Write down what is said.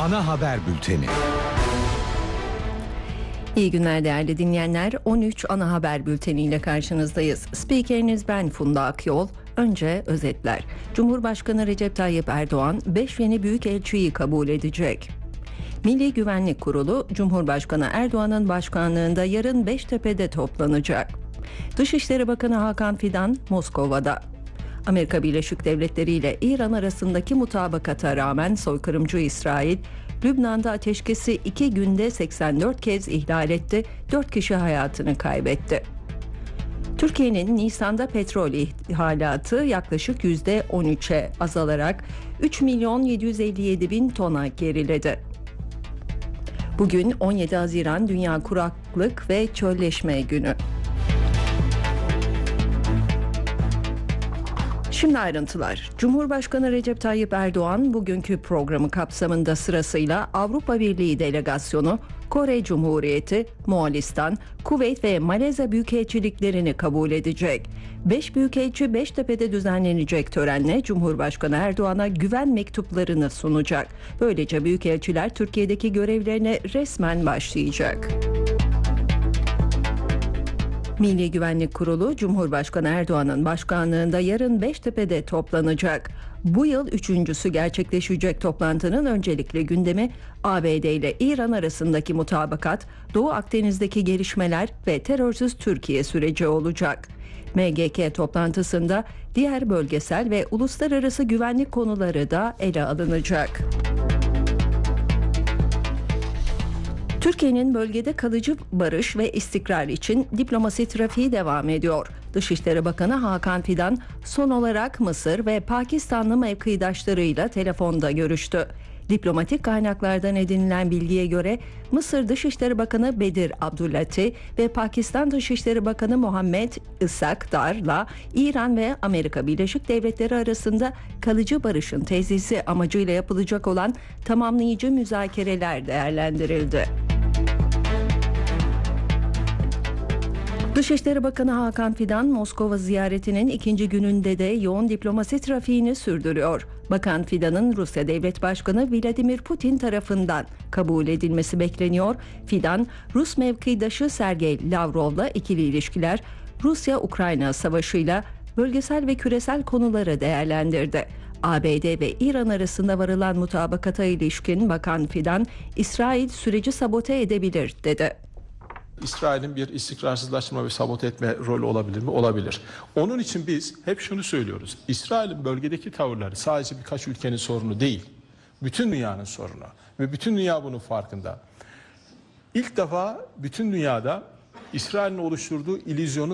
ana haber bülteni. İyi günler değerli dinleyenler. 13 ana haber bülteniyle karşınızdayız. Spikeriniz ben Funda Akyol. Önce özetler. Cumhurbaşkanı Recep Tayyip Erdoğan 5 yeni büyükelçiyi kabul edecek. Milli Güvenlik Kurulu Cumhurbaşkanı Erdoğan'ın başkanlığında yarın Beştepe'de toplanacak. Dışişleri Bakanı Hakan Fidan Moskova'da. Amerika Birleşik Devletleri ile İran arasındaki mutabakata rağmen soykırımcı İsrail, Lübnan'da ateşkesi 2 günde 84 kez ihlal etti, 4 kişi hayatını kaybetti. Türkiye'nin Nisan'da petrol ihalatı yaklaşık %13'e azalarak 3.757.000 tona geriledi. Bugün 17 Haziran Dünya Kuraklık ve Çölleşme Günü. Şimdi ayrıntılar. Cumhurbaşkanı Recep Tayyip Erdoğan bugünkü programı kapsamında sırasıyla Avrupa Birliği delegasyonu, Kore Cumhuriyeti, Moğolistan, Kuveyt ve Malezya büyükelçiliklerini kabul edecek. 5 büyükelçi Beştepe'de düzenlenecek törenle Cumhurbaşkanı Erdoğan'a güven mektuplarını sunacak. Böylece büyükelçiler Türkiye'deki görevlerine resmen başlayacak. Milli Güvenlik Kurulu Cumhurbaşkanı Erdoğan'ın başkanlığında yarın Beştepe'de toplanacak. Bu yıl üçüncüsü gerçekleşecek toplantının öncelikli gündemi ABD ile İran arasındaki mutabakat, Doğu Akdeniz'deki gelişmeler ve terörsüz Türkiye süreci olacak. MGK toplantısında diğer bölgesel ve uluslararası güvenlik konuları da ele alınacak. Türkiye'nin bölgede kalıcı barış ve istikrar için diplomasi trafiği devam ediyor. Dışişleri Bakanı Hakan Fidan son olarak Mısır ve Pakistanlı mevkidaşlarıyla telefonda görüştü. Diplomatik kaynaklardan edinilen bilgiye göre Mısır Dışişleri Bakanı Bedir Abdülati ve Pakistan Dışişleri Bakanı Muhammed Ishaq Dar'la İran ve Amerika Birleşik Devletleri arasında kalıcı barışın tesisi amacıyla yapılacak olan tamamlayıcı müzakereler değerlendirildi. Dışişleri Bakanı Hakan Fidan, Moskova ziyaretinin ikinci gününde de yoğun diplomasi trafiğini sürdürüyor. Bakan Fidan'ın Rusya Devlet Başkanı Vladimir Putin tarafından kabul edilmesi bekleniyor. Fidan, Rus mevkidaşı Sergey Lavrov'la ikili ilişkiler, Rusya-Ukrayna savaşıyla bölgesel ve küresel konuları değerlendirdi. ABD ve İran arasında varılan mutabakata ilişkin Bakan Fidan, İsrail süreci sabote edebilir dedi. İsrail'in bir istikrarsızlaştırma ve sabote etme rolü olabilir mi? Olabilir. Onun için biz hep şunu söylüyoruz. İsrail'in bölgedeki tavırları sadece birkaç ülkenin sorunu değil. Bütün dünyanın sorunu. Ve bütün dünya bunun farkında. İlk defa bütün dünyada İsrail'in oluşturduğu illüzyonun